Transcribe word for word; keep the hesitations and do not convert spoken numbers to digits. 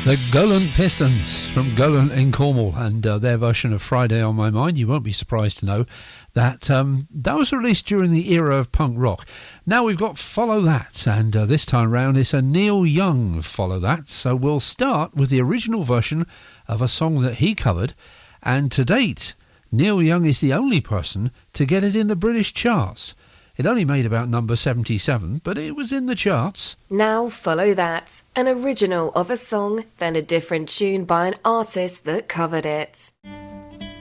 The Golan Pistons from Golan in Cornwall, and uh, their version of Friday on My Mind. You won't be surprised to know that um, that was released during the era of punk rock. Now we've got Follow That, and uh, this time round it's a Neil Young Follow That. So we'll start with the original version of a song that he covered, and to date Neil Young is the only person to get it in the British charts. It only made about number seventy-seven, but it was in the charts. Now Follow That, an original of a song, then a different tune by an artist that covered it.